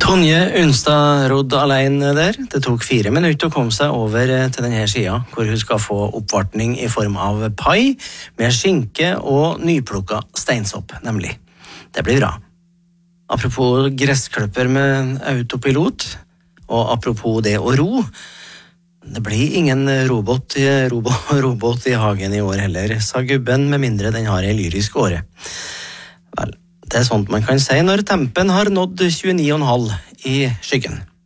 Tonje Unstad rodd alene der. Det tok 4 minutter å komme seg over til denne siden, hvor hun skal få oppvartning i form av pai med skinke og nyplukka steinsopp, nemlig. Det blir bra. Apropos gressklipper med autopilot, og apropos det å ro, det blir ingen robot i hagen i år heller, sa gubben, med mindre den har en lyrisk åre. Vel, det sånt man kan si når tempen har nådd 29,5 i skyggen.